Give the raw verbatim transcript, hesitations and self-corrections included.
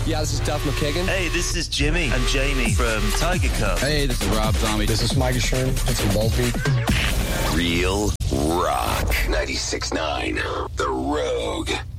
Yeah, this is Duff McKagan. Hey, this is Jimmy and Jamie from Tiger Cub. Hey, this is Rob Zombie. This is Mike Sherman. It's from Bullbeat. Real Rock ninety-six point nine. The Rogue.